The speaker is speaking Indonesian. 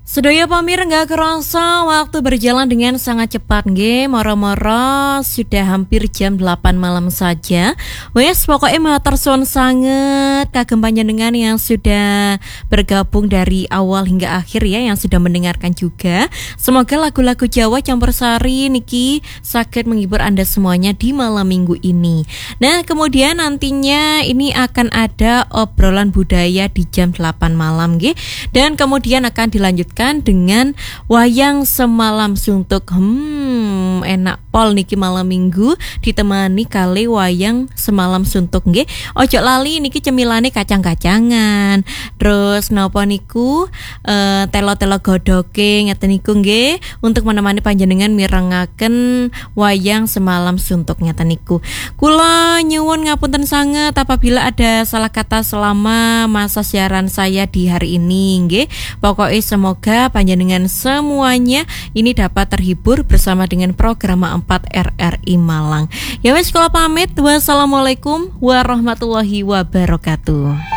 Sedaya pamir nggak kerasa waktu berjalan dengan sangat cepat nggih. Moro-moro sudah hampir jam 8 malam saja. Wes pokoknya matur suwun sanget kagem panjenengan yang sudah bergabung dari awal hingga akhir ya, yang sudah mendengarkan juga. Semoga lagu-lagu Jawa campur sari niki sakit menghibur Anda semuanya di malam minggu ini. Nah, kemudian nantinya ini akan ada obrolan budaya di jam 8 malam nggih. Dan kemudian akan dilanjutkan dengan wayang semalam suntuk. Enak pol niki malam minggu ditemani kali wayang semalam suntuk nggih. Ojo lali niki cemilane kacang-kacangan. Terus napa niku telo-telo godoke ngeten niku nggih untuk menemani panjenengan mirengaken wayang semalam suntuk ngeten niku. Kula nyuwun ngapunten sanget apabila ada salah kata selama masa siaran saya di hari ini nggih. Pokoknya semoga panjenengan semuanya ini dapat terhibur bersama dengan program 4 RRI Malang. Ya wes, kula pamit. Wassalamualaikum warahmatullahi wabarakatuh.